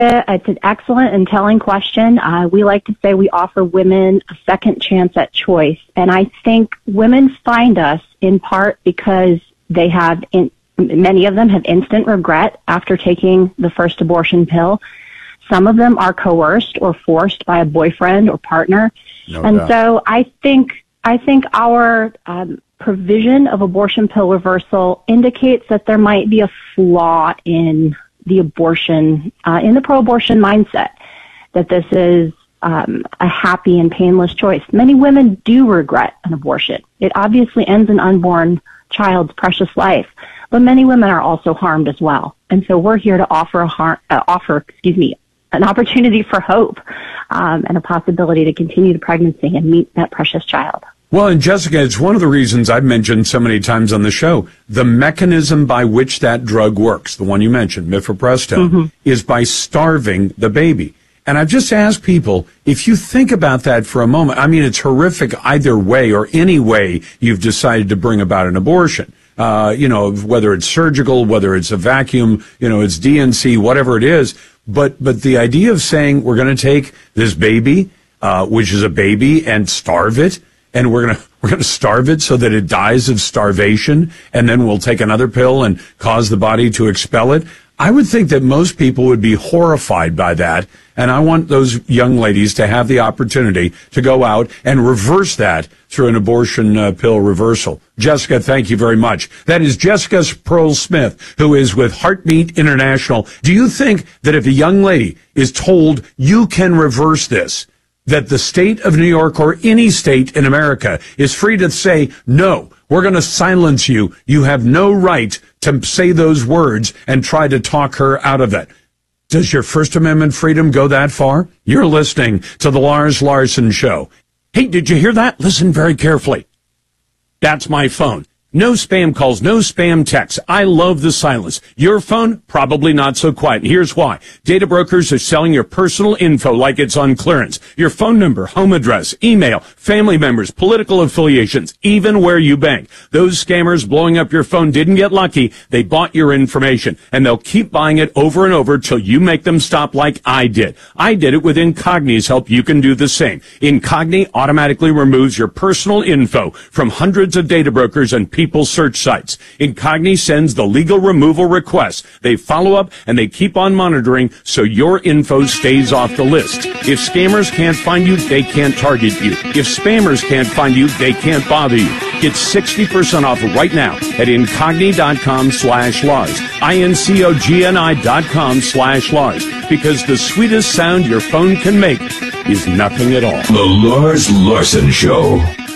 It's an excellent and telling question. We like to say we offer women a second chance at choice. And I think women find us in part because they have, many of them have instant regret after taking the first abortion pill. Some of them are coerced or forced by a boyfriend or partner. No doubt. So I think our provision of abortion pill reversal indicates that there might be a flaw in the abortion, in the pro-abortion mindset, that this is a happy and painless choice. Many women do regret an abortion. It obviously ends an unborn child's precious life, but many women are also harmed as well. And so we're here to offer an opportunity for hope and a possibility to continue the pregnancy and meet that precious child. Well, and Jessica, it's one of the reasons I've mentioned so many times on the show, the mechanism by which that drug works, the one you mentioned, mifepristone, is by starving the baby. And I've just asked people, if you think about that for a moment, I mean, it's horrific either way or any way you've decided to bring about an abortion. Whether it's surgical, whether it's a vacuum, it's DNC, whatever it is. But the idea of saying we're going to take this baby, which is a baby, and starve it, and we're going to starve it so that it dies of starvation, and then we'll take another pill and cause the body to expel it. I would think that most people would be horrified by that, and I want those young ladies to have the opportunity to go out and reverse that through an abortion pill reversal. Jessica, thank you very much. That is Jessica Pearl-Smith, who is with Heartbeat International. Do you think that if a young lady is told you can reverse this, that the state of New York or any state in America is free to say, no, we're going to silence you. You have no right to say those words and try to talk her out of it? Does your First Amendment freedom go that far? You're listening to the Lars Larson Show. Hey, did you hear that? Listen very carefully. That's my phone. No spam calls, no spam texts. I love the silence. Your phone, probably not so quiet. And here's why. Data brokers are selling your personal info like it's on clearance. Your phone number, home address, email, family members, political affiliations, even where you bank. Those scammers blowing up your phone didn't get lucky. They bought your information, and they'll keep buying it over and over till you make them stop like I did. I did it with Incogni's help. You can do the same. Incogni automatically removes your personal info from hundreds of data brokers and people search sites. Incogni sends the legal removal requests. They follow up and they keep on monitoring so your info stays off the list. If scammers can't find you, they can't target you. If spammers can't find you, they can't bother you. Get 60% off right now at incogni.com/Lars. INCOGNI.com/Lars. Because the sweetest sound your phone can make is nothing at all. The Lars Larson Show.